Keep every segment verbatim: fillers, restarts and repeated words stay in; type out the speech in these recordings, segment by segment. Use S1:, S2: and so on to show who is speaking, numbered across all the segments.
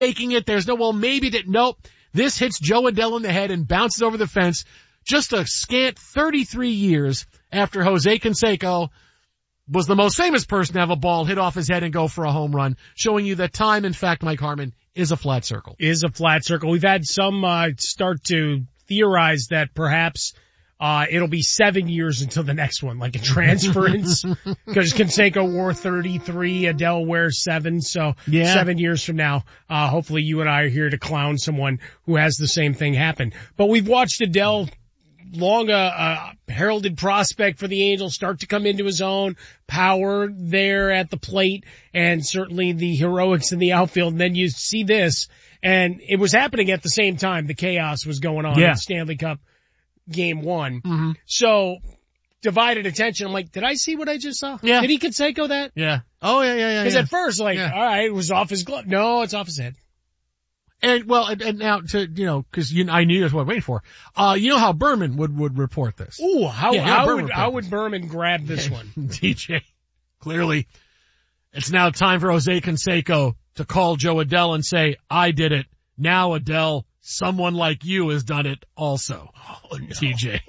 S1: making it. There's no, well, maybe that, nope. This hits Joe Adell in the head and bounces over the fence just a scant thirty-three years after Jose Canseco was the most famous person to have a ball hit off his head and go for a home run, showing you that time, in fact, Mike Harmon, is a flat circle.
S2: Is a flat circle. We've had some uh, start to theorize that perhaps uh it'll be seven years until the next one, like a transference, because Canseco wore thirty-three, Adell wears seven, so
S1: yeah.
S2: seven years from now, uh hopefully you and I are here to clown someone who has the same thing happen. But we've watched Adell, long a, a heralded prospect for the Angels, start to come into his own, power there at the plate, and certainly the heroics in the outfield. And then you see this, and it was happening at the same time. The chaos was going on
S1: yeah.
S2: in Stanley Cup game one.
S1: Mm-hmm.
S2: So divided attention. I'm like, did I see what I just saw?
S1: Yeah.
S2: Did he Canseco that?
S1: Yeah. Oh, yeah, yeah, yeah.
S2: Because
S1: yeah.
S2: at first, like,
S1: yeah.
S2: all right, it was off his glove. No, it's off his head.
S1: And, well, and, and now to, you know, cause you, I knew that's what I was waiting for. Uh, you know how Berman would, would report this.
S2: Ooh, how,
S1: yeah,
S2: how
S1: Berman
S2: would, how would Berman grab this one?
S1: D J, clearly, it's now time for Jose Canseco to call Joe Adell and say, I did it. Now, Adell, someone like you has done it also.
S2: Oh, no.
S1: T J.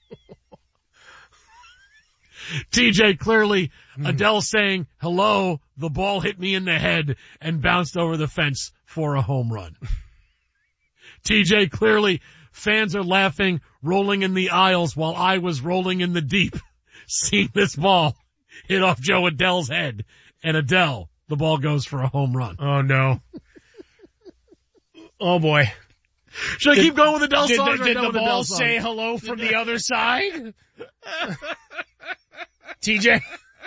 S1: T J, clearly, mm. Adell saying, hello, the ball hit me in the head and bounced over the fence for a home run. T J, clearly, fans are laughing, rolling in the aisles while I was rolling in the deep, seeing this ball hit off Joe Adell's head. And Adell, the ball goes for a home run.
S2: Oh, no. Oh, boy.
S1: Should I
S2: did,
S1: keep going with Adell
S2: did,
S1: songs?
S2: Did, did
S1: or
S2: the
S1: with
S2: ball
S1: Adell
S2: say
S1: songs?
S2: hello from the other side? T J?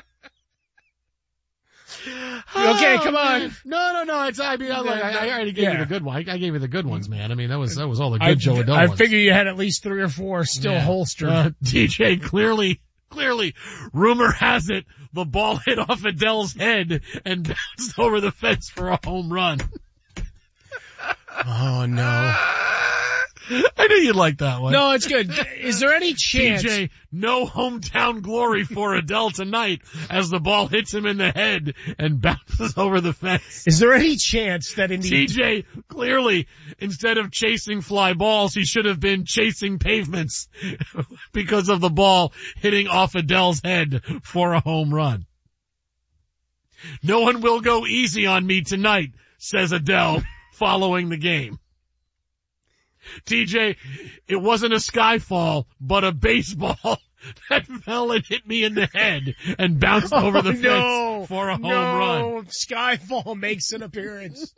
S2: Okay, come on.
S1: Man. No, no, no. It's, I mean, I, like, I, I already gave
S2: yeah.
S1: you the good one. I, I gave you the good ones, man. I mean, that was, that was all the good
S2: I,
S1: Joe Adell
S2: I
S1: ones.
S2: figure you had at least three or four still
S1: yeah.
S2: holstered.
S1: Uh, D J, clearly, clearly, rumor has it, the ball hit off Adell's head and bounced over the fence for a home run.
S2: Oh, no.
S1: I knew you'd like that one.
S2: No, it's good. Is there any chance?
S1: T J, no hometown glory for Adell tonight as the ball hits him in the head and bounces over the fence.
S2: Is there any chance that in the...
S1: T J, clearly, instead of chasing fly balls, he should have been chasing pavements because of the ball hitting off Adell's head for a home run. No one will go easy on me tonight, says Adell following the game. T J, it wasn't a skyfall, but a baseball that fell and hit me in the head and bounced
S2: oh,
S1: over the
S2: no,
S1: fence for a home
S2: no,
S1: run.
S2: Skyfall makes an appearance.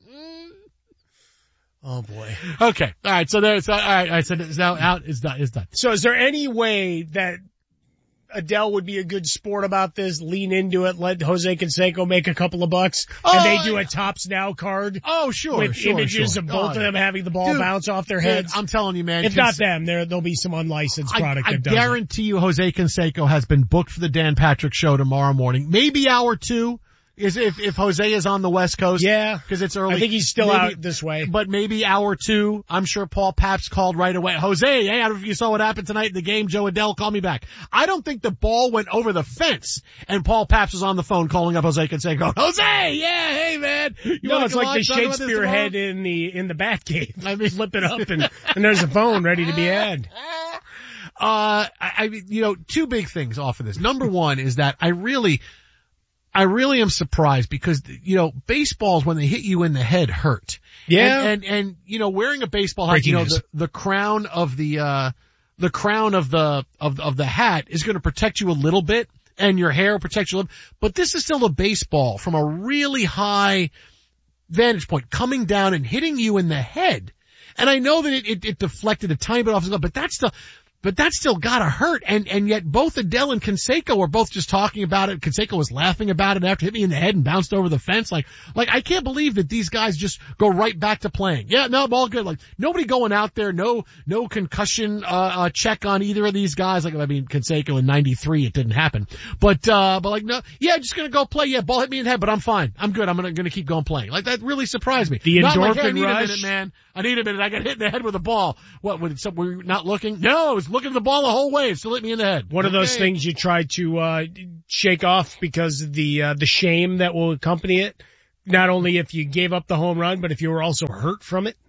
S2: Oh boy.
S1: Okay. All right. So there's, all right. I said it's now out. It's done. It's done.
S2: So is there any way that Adell would be a good sport about this, lean into it, let Jose Canseco make a couple of bucks,
S1: oh,
S2: and they do a Tops Now card?
S1: Oh, sure,
S2: with
S1: sure,
S2: images
S1: sure.
S2: of both
S1: oh,
S2: of them
S1: yeah.
S2: having the ball
S1: Dude,
S2: bounce off their
S1: dude,
S2: heads.
S1: I'm telling you, man.
S2: If not them, there there'll be some unlicensed product
S1: I, I
S2: that does
S1: guarantee you Jose Canseco has been booked for the Dan Patrick Show tomorrow morning. Maybe hour two. Is if, if Jose is on the West Coast.
S2: Yeah.
S1: Cause it's early.
S2: I think he's still
S1: maybe,
S2: out this way.
S1: But maybe hour two. I'm sure Paul Pabst called right away. Jose, hey, I don't know if you saw what happened tonight in the game. Joe Adell, call me back. I don't think the ball went over the fence and Paul Pabst was on the phone calling up Jose Canseco. Jose, yeah, hey man. You
S2: no, it's like the
S1: Shakespeare
S2: head in the, in the Batcave.
S1: I mean,
S2: flip it up and, and there's a phone ready to be had.
S1: Uh, I, I, you know, two big things off of this. Number one is that I really, I really am surprised because, you know, baseballs, when they hit you in the head, hurt.
S2: Yeah.
S1: And, and, and you know, wearing a baseball hat,
S2: Breaking
S1: you know,
S2: news.
S1: the, the crown of the, uh, the crown of the, of, of the hat is going to protect you a little bit and your hair will protect you a little, but this is still a baseball from a really high vantage point coming down and hitting you in the head. And I know that it, it, it deflected a tiny bit off the glove, but that's the, But that's still gotta hurt, and, and yet both Adell and Canseco were both just talking about it. Canseco was laughing about it after it hit me in the head and bounced over the fence. Like, like I can't believe that these guys just go right back to playing. Yeah, no, all good. Like, nobody going out there, no, no concussion, uh, uh, check on either of these guys. Like, I mean, Canseco in ninety-three, it didn't happen. But, uh, but like, no, yeah, just gonna go play. Yeah, ball hit me in the head, but I'm fine. I'm good. I'm gonna, gonna keep going playing. Like, that really surprised me.
S2: The
S1: Not
S2: endorphin
S1: like, hey, I need
S2: rush.
S1: a minute, man. I need a minute. I got hit in the head with a ball. What, with some, were you not looking? No, I was looking at the ball the whole way. It still hit me in the head.
S2: One
S1: okay.
S2: of those things you try to, uh, shake off because of the, uh, the shame that will accompany it. not only if you gave up the home run, but if you were also hurt from it?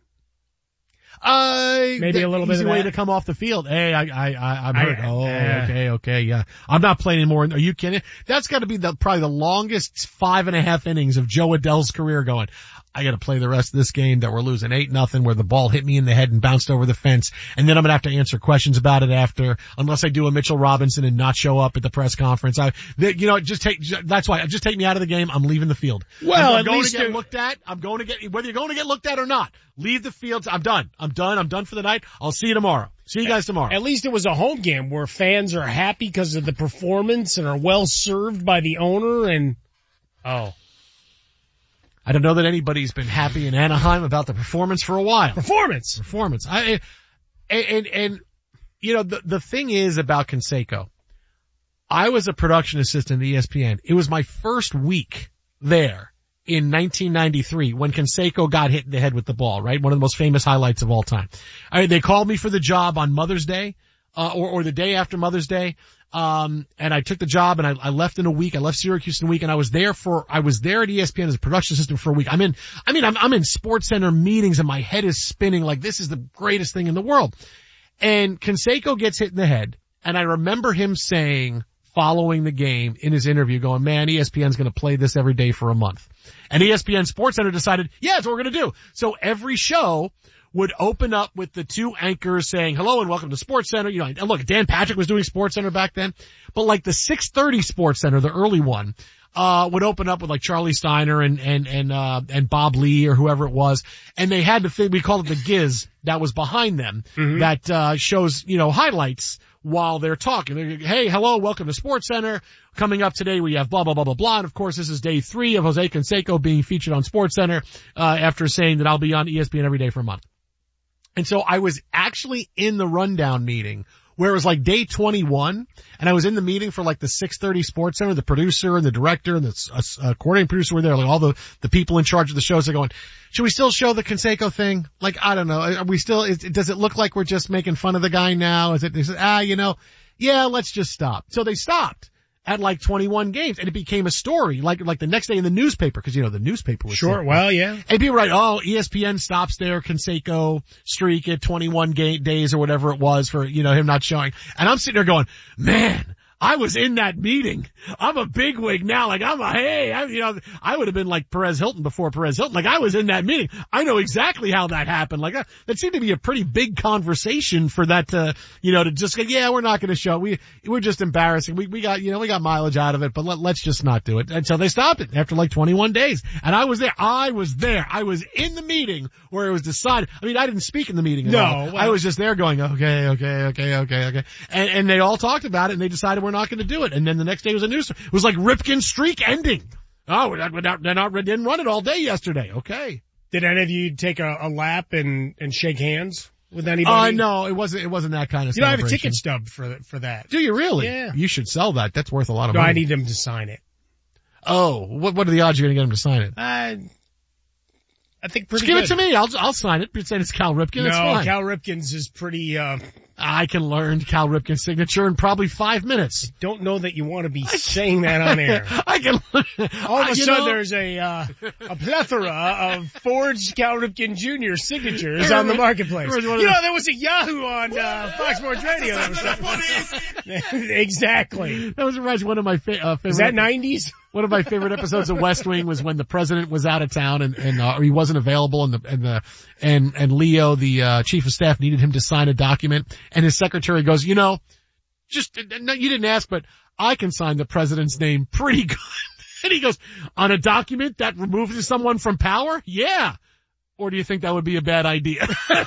S1: Uh,
S2: Maybe a little bit
S1: easy
S2: of
S1: way
S2: that.
S1: to come off the field. Hey, I, I, I I'm hurt.
S2: I-
S1: oh,
S2: uh,
S1: okay, okay, yeah. I'm not playing anymore. Are you kidding? That's got to be the probably the longest five and a half innings of Joe Adell's career. Going, I got to play the rest of this game that we're losing eight nothing, where the ball hit me in the head and bounced over the fence, and then I'm gonna have to answer questions about it after, unless I do a Mitchell Robinson and not show up at the press conference. I, they, you know, just take. That's why. Just take me out of the game. I'm leaving the field.
S2: Well,
S1: I'm
S2: at
S1: going
S2: least
S1: to get
S2: there-
S1: looked at. I'm going to get whether you're going to get looked at or not. Leave the field. I'm done. I'm done. I'm done for the night. I'll see you tomorrow. See you guys tomorrow.
S2: At least it was a home game where fans are happy because of the performance and are well served by the owner and, oh.
S1: I don't know that anybody's been happy in Anaheim about the performance for a while.
S2: Performance!
S1: Performance. I, and, and, and, you know, the, the thing is about Canseco. I was a production assistant at E S P N. It was my first week there in nineteen ninety-three when Canseco got hit in the head with the ball, right? One of the most famous highlights of all time. I, they called me for the job on Mother's Day, uh, or, or the day after Mother's Day. Um, and I took the job and I, I left in a week. I left Syracuse in a week and I was there for, I was there at E S P N as a production assistant for a week. I'm in, I mean, I'm, I'm in Sports Center meetings and my head is spinning like this is the greatest thing in the world. And Canseco gets hit in the head. And I remember him saying, following the game in his interview, going, man, E S P N's going to play this every day for a month. And E S P N Sports Center decided, yeah, that's what we're going to do. So every show would open up with the two anchors saying, hello and welcome to Sports Center. You know, and look, Dan Patrick was doing Sports Center back then, but like the six thirty Sports Center, the early one, uh, would open up with like Charlie Steiner and, and, and, uh, and Bob Lee or whoever it was. And they had the thing, we called it the Giz that was behind them mm-hmm. that, uh, shows, you know, highlights while they're talking. They're, hey, hello, welcome to Sports Center. Coming up today, we have blah, blah, blah, blah, blah. And of course, this is day three of Jose Canseco being featured on Sports Center, uh, after saying that I'll be on E S P N every day for a month. And so I was actually in the rundown meeting where it was like day twenty-one, and I was in the meeting for like the six thirty Sports Center. The producer and the director and the uh, coordinating producer were there, like all the, the people in charge of the shows are going, should we still show the Canseco thing? Like, I don't know. Are we still, is, does it look like we're just making fun of the guy now? Is it, is it, ah, you know, yeah, let's just stop. So they stopped at like twenty-one games, and it became a story, like, like the next day in the newspaper, cause you know, the newspaper was
S2: sure, well, yeah.
S1: And people write, oh, E S P N stops their Canseco streak at twenty-one game, days or whatever it was for, you know, him not showing. And I'm sitting there going, man, I was in that meeting. I'm a bigwig now. Like I'm a, hey, I, you know, I would have been like Perez Hilton before Perez Hilton. Like I was in that meeting. I know exactly how that happened. Like that, that seemed to be a pretty big conversation for that to, you know, to just go, yeah, we're not going to show. We, we're just embarrassing. We, we got, you know, we got mileage out of it, but let, let's just not do it. And so they stopped it after like twenty-one days. And I was there. I was there. I was in the meeting where it was decided. I mean, I didn't speak in the meeting at
S2: no,
S1: all.
S2: Well,
S1: I was just there going, okay, okay, okay, okay, okay. And, and they all talked about it and they decided we're not going to do it. And then the next day was a news. It was like Ripken's streak ending. Oh, we're not, we're not, they're not, didn't run it all day yesterday. Okay.
S2: Did any of you take a, a lap and, and shake hands with anybody?
S1: Uh, no, it wasn't, it wasn't that kind of
S2: You know, I have a
S1: celebration.
S2: ticket stub for, for that.
S1: Do you really?
S2: Yeah.
S1: You should sell that. That's worth a lot of
S2: No,
S1: money.
S2: I need them to sign it.
S1: Oh, what, what are the odds you're going to get him to sign it?
S2: I, I think pretty
S1: Just give
S2: good.
S1: it to me. I'll, I'll sign it. You're saying it's Cal Ripken.
S2: No,
S1: It's fine.
S2: Cal Ripken's is pretty, uh,
S1: I can learn Cal Ripken's signature in probably five minutes.
S2: don't know that you want to be saying that on air.
S1: I can learn.
S2: All of a
S1: you
S2: sudden
S1: know,
S2: there's a, uh, a plethora of forged Cal Ripken Junior signatures on the marketplace. You know, there was a Yahoo on, uh, Fox Sports Radio that was Exactly.
S1: That was reminds me one of my fa- uh, favorite.
S2: Is that nineties?
S1: One of my favorite episodes of West Wing was when the president was out of town and, and, uh, or he wasn't available and the, and the, and, and Leo, the, uh, chief of staff needed him to sign a document and his secretary goes, you know, just, no, you didn't ask, but I can sign the president's name pretty good. And he goes, on a document that removes someone from power? Yeah. Or do you think that would be a bad idea?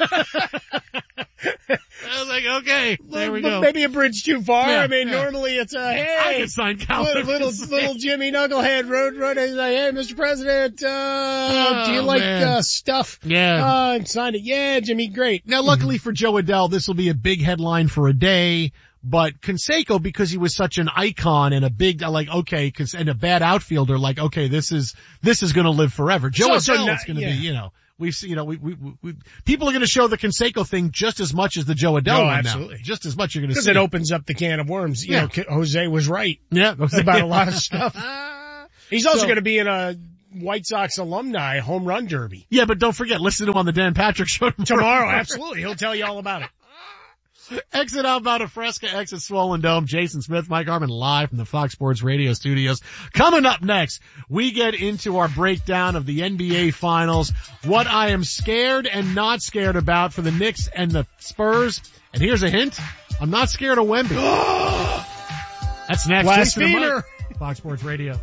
S1: I was like, okay, there we go.
S2: Maybe a bridge too far.
S1: Yeah,
S2: I mean,
S1: yeah.
S2: normally it's a, hey.
S1: I can sign Cal
S2: Little, little,
S1: Ripken's
S2: little
S1: name.
S2: Jimmy Knucklehead road runner. He's like, hey, Mister President, uh,
S1: Oh,
S2: do you like,
S1: man.
S2: uh, stuff?
S1: Yeah.
S2: Uh, and sign it. Yeah, Jimmy, great.
S1: Now, luckily for Joe Adell, this will be a big headline for a day. But Canseco, because he was such an icon and a big, like, okay, cause, and a bad outfielder, like, okay, this is, this is gonna live forever. Joe
S2: So-
S1: Adell,
S2: so now-
S1: it's gonna
S2: yeah.
S1: be, you know, we've seen, you know, we, we, we, we, people are gonna show the Canseco thing just as much as the Joe Adell
S2: No,
S1: one
S2: absolutely.
S1: now. Just as much you're gonna
S2: Because
S1: see.
S2: it opens up the can of worms. You
S1: Yeah.
S2: know, K- Jose was right
S1: Yeah.
S2: about a lot of stuff. He's also
S1: So-
S2: going to be in a White Sox alumni home run derby.
S1: Yeah, but don't forget, listen to him on the Dan Patrick Show tomorrow.
S2: Tomorrow, absolutely. He'll tell you all about it.
S1: Exit outbound of Fresca, exit Swollen Dome. Jason Smith, Mike Harmon live from the Fox Sports Radio studios. Coming up next, we get into our breakdown of the N B A Finals, what I am scared and not scared about for the Knicks and the Spurs. And here's a hint, I'm not scared of Wemby. That's next.
S2: Blasphemer.
S1: Fox Sports Radio.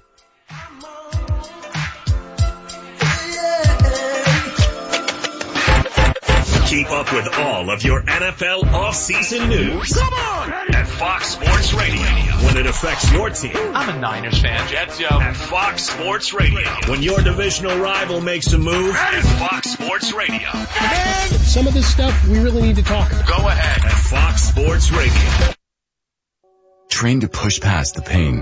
S3: Keep up with all of your N F L off-season news. Come on! At Fox Sports Radio. When it affects your team.
S4: I'm a Niners fan. Jets, yo.
S3: At Fox Sports Radio. When your divisional rival makes a move. At Fox Sports Radio.
S2: Man, some of this stuff we really need to talk about.
S3: Go ahead. At Fox Sports Radio.
S5: Trained to push past the pain.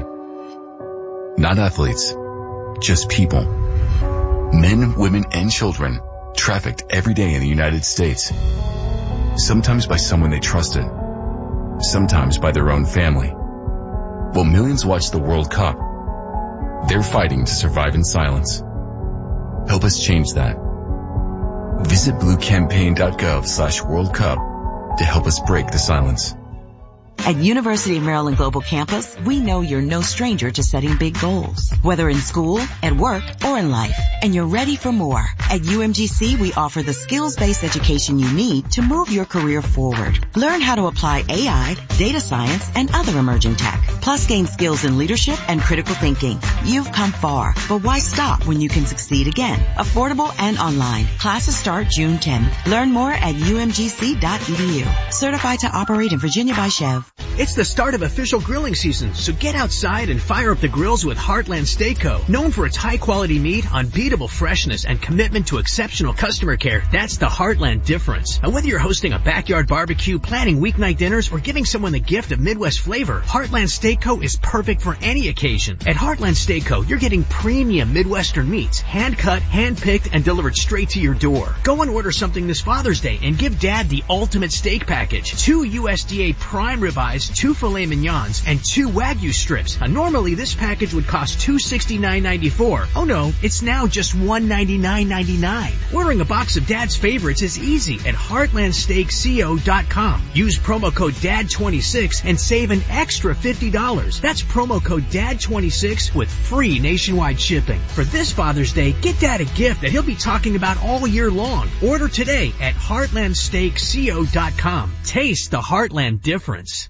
S5: Not athletes. Just people. Men, women, and children. Trafficked every day in the United States. Sometimes by someone they trusted. Sometimes by their own family. While millions watch the World Cup, they're fighting to survive in silence. Help us change that. Visit bluecampaign.gov slash World Cup to help us break the silence.
S6: At University of Maryland Global Campus, we know you're no stranger to setting big goals, whether in school, at work, or in life, and you're ready for more. At U M G C, we offer the skills-based education you need to move your career forward. Learn how to apply A I, data science, and other emerging tech, plus gain skills in leadership and critical thinking. You've come far, but why stop when you can succeed again? Affordable and online. Classes start June tenth. Learn more at U M G C dot E D U. Certified to operate in Virginia by Chev.
S7: It's the start of official grilling season, so get outside and fire up the grills with Heartland Steak Co. Known for its high-quality meat, unbeatable freshness, and commitment to exceptional customer care, that's the Heartland difference. Now, whether you're hosting a backyard barbecue, planning weeknight dinners, or giving someone the gift of Midwest flavor, Heartland Steak Co. is perfect for any occasion. At Heartland Steak Co., you're getting premium Midwestern meats, hand-cut, hand-picked, and delivered straight to your door. Go and order something this Father's Day and give Dad the ultimate steak package. Two U S D A prime ribeyes, two filet mignons, and two Wagyu strips. Now, normally this package would cost two hundred sixty-nine dollars and ninety-four cents. Oh no, it's now just one hundred ninety-nine dollars and ninety-nine cents. Ordering a box of Dad's favorites is easy at heartland steak co dot com. Use promo code D A D twenty-six and save an extra fifty dollars. That's promo code D A D twenty-six with free nationwide shipping. For this Father's Day, get Dad a gift that he'll be talking about all year long. Order today at heartland steak co dot com. Taste the Heartland difference.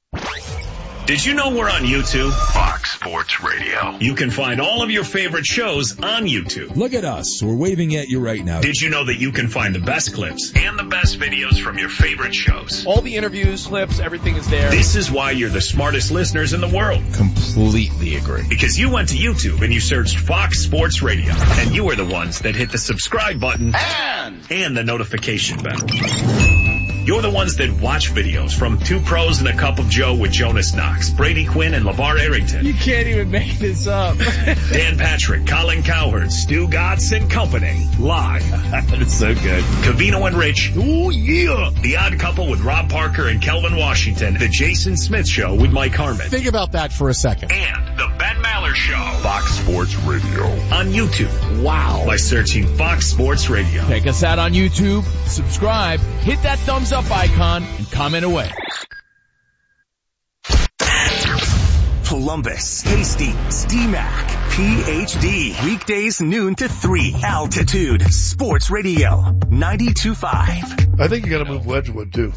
S3: Did you know we're on YouTube?
S4: Fox Sports Radio.
S3: You can find all of your favorite shows on YouTube.
S8: Look at us. We're waving at you right now.
S3: Did you know that you can find the best clips and the best videos from your favorite shows?
S4: All the interviews, clips, everything is there.
S3: This is why you're the smartest listeners in the world.
S8: Completely agree.
S3: Because you went to YouTube and you searched Fox Sports Radio. And you are the ones that hit the subscribe button
S4: And,
S3: and the notification bell. You're the ones that watch videos from Two Pros and a Cup of Joe with Jonas Knox, Brady Quinn, and LeVar Arrington.
S2: You can't even make this up.
S3: Dan Patrick, Colin Cowherd, Stu Gatz and Company. Live.
S8: That's so good.
S3: Covino and Rich. Oh, yeah. The Odd Couple with Rob Parker and Kelvin Washington. The Jason Smith Show with Mike Harmon.
S1: Think about that for a second.
S3: And the Ben Maller Show.
S4: Fox Sports Radio.
S3: On YouTube.
S8: Wow.
S3: By searching Fox Sports Radio.
S8: Check us out on YouTube. Subscribe. Hit that thumbs up icon and comment away.
S9: Columbus, Hastings, D MAC, P H D. Weekdays noon to three. Altitude Sports Radio ninety-two point five.
S10: I think you got to move Wedgwood too.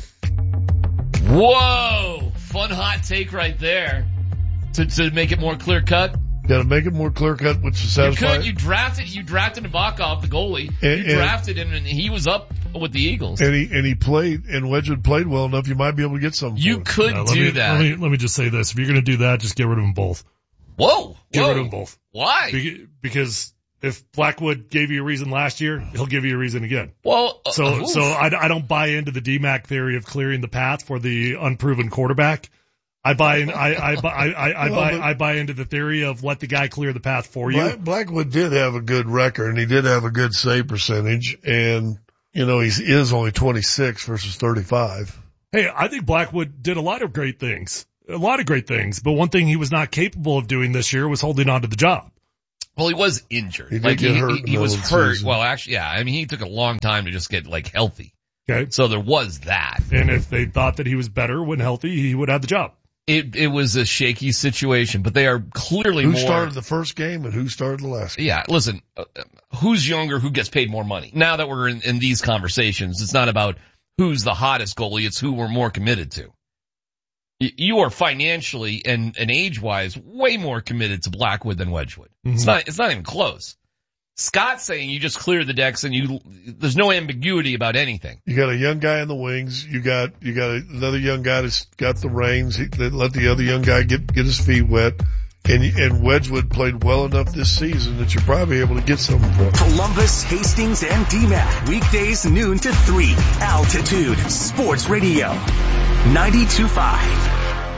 S11: Whoa! Fun hot take right there. To to make it more clear cut.
S10: Got to make it more clear cut, which is satisfying.
S11: You could. You drafted. You drafted Nabokov, the goalie.
S10: And,
S11: you drafted him, and he was up with the Eagles.
S10: And he and he played, and Wedgwood played well enough. You might be able to get some.
S11: You could
S12: no,
S11: do
S12: me,
S11: that.
S12: Let me let me just say this: if you're going to do that, just get rid of them both.
S11: Whoa!
S12: Get
S11: whoa.
S12: rid of them both.
S11: Why?
S12: Because if Blackwood gave you a reason last year, he'll give you a reason again.
S11: Well, uh,
S12: so
S11: oof.
S12: so I, I don't buy into the D MAC theory of clearing the path for the unproven quarterback. I buy in, I, I, buy, I, I, I buy, I buy into the theory of let the guy clear the path for you.
S10: Black, Blackwood did have a good record, and he did have a good save percentage, and, you know, he is only twenty-six versus thirty-five.
S12: Hey, I think Blackwood did a lot of great things. A lot of great things, but one thing he was not capable of doing this year was holding on to the job.
S11: Well, he was injured.
S10: He did
S11: like
S10: get
S11: he,
S10: hurt
S11: he,
S10: in the
S11: he was
S10: middle of the
S11: hurt.
S10: season.
S11: Well, actually, yeah. I mean, he took a long time to just get like healthy.
S12: Okay.
S11: So there was that.
S12: And if they thought that he was better when healthy, he would have the job.
S11: It it was a shaky situation, but they are clearly
S10: Who
S11: more.
S10: started the first game and who started the last game?
S11: Yeah, listen, uh, who's younger, who gets paid more money? Now that we're in, in these conversations, it's not about who's the hottest goalie, it's who we're more committed to. Y- You are financially and, and age-wise way more committed to Blackwood than Wedgwood.
S12: Mm-hmm.
S11: It's not, it's not even close. Scott's saying you just clear the decks and you, there's no ambiguity about anything.
S10: You got a young guy in the wings. You got you got another young guy that's got the reins. He, they let the other young guy get get his feet wet. And and Wedgwood played well enough this season that you're probably able to get something for him.
S9: Columbus, Hastings, and D MAC. Weekdays noon to three. Altitude Sports Radio. ninety-two point five.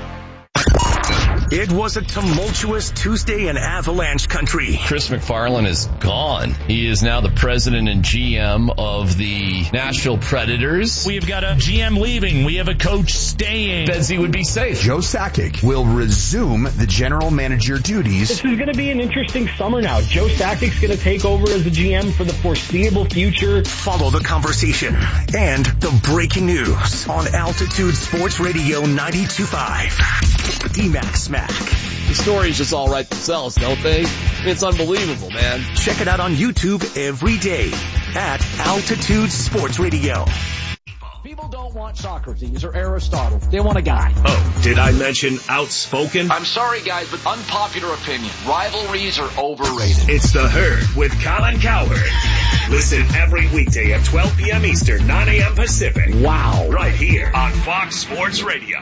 S9: It was a tumultuous Tuesday in Avalanche country.
S11: Chris McFarland is gone. He is now the president and G M of the Nashville Predators.
S13: We've got a G M leaving. We have a coach staying.
S11: Betsy would be safe.
S14: Joe Sakic will resume the general manager duties.
S15: This is going to be an interesting summer now. Joe Sakic's going to take over as the G M for the foreseeable future.
S9: Follow the conversation and the breaking news on Altitude Sports Radio ninety-two point five. D-Mac Smack.
S11: The stories just all write themselves, don't they? It's unbelievable, man.
S9: Check it out on YouTube every day at Altitude Sports Radio.
S16: People don't want Socrates or Aristotle. They want a guy.
S17: Oh, did I mention outspoken?
S16: I'm sorry, guys, but unpopular opinion. Rivalries are overrated.
S17: It's The Herd with Colin Cowherd. Listen every weekday at twelve p.m. Eastern, nine a.m. Pacific.
S16: Wow.
S17: Right here on Fox Sports Radio.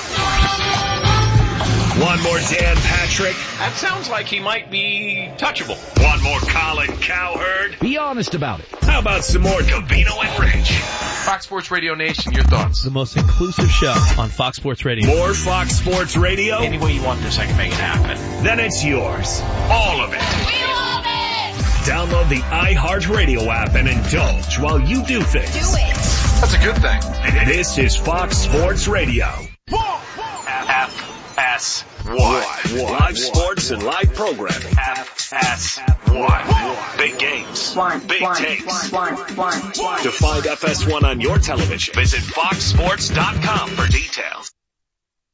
S17: One more Dan Patrick.
S4: That sounds like he might be touchable.
S17: One more Colin Cowherd.
S16: Be honest about it.
S17: How about some more Covino and Rich?
S4: Fox Sports Radio Nation, your thoughts?
S18: The most inclusive show on Fox Sports Radio.
S17: More Fox Sports Radio?
S4: Any way you want this, I can make it happen.
S17: Then it's yours. All of it. We love it! Download the iHeartRadio app and indulge while you do things.
S4: Do it. That's a good thing.
S17: This is Fox Sports Radio. F S one. Live sports and live programming. F S one. Big games. Big takes. To find F S one on your television, visit fox sports dot com for details.